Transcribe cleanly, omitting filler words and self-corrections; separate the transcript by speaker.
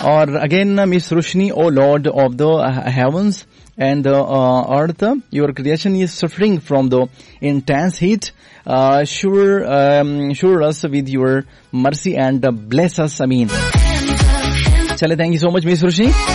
Speaker 1: Or again, Miss Rushni, O Lord of the heavens and the earth, your creation is suffering from the intense heat. Sure us with your mercy and bless us. Amin. Chale, thank you so much, Miss Rushni.